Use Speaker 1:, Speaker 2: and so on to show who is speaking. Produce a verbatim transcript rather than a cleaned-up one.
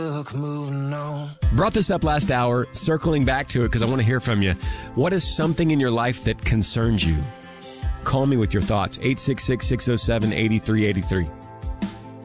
Speaker 1: Moving on.
Speaker 2: Brought this up last hour, circling back to it because I want to hear from you. What is something in your life that concerns you? Call me with your thoughts. eight six six, six oh seven, eight three eight three.